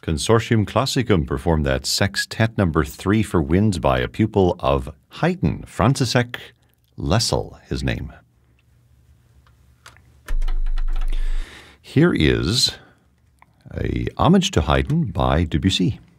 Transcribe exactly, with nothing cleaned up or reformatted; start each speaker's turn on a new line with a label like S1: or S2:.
S1: Consortium Classicum performed that Sextet number three for winds by a pupil of Haydn, František Lessel, his name. Here is a homage to Haydn by Debussy.